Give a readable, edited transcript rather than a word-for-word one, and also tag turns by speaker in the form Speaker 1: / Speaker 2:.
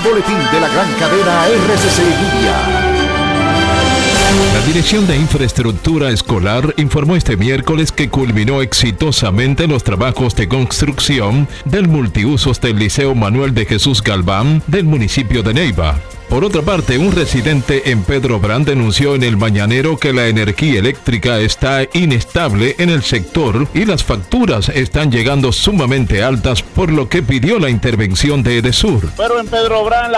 Speaker 1: boletín de la gran cadena RCC Media.
Speaker 2: La Dirección de Infraestructura Escolar informó este miércoles que culminó exitosamente los trabajos de construcción del multiusos del Liceo Manuel de Jesús Galván del municipio de Neiva. Por otra parte, un residente en Pedro Brand denunció en el Mañanero que la energía eléctrica está inestable en el sector y las facturas están llegando sumamente altas, por lo que pidió la intervención de Edesur.
Speaker 3: Pero en Pedro Brand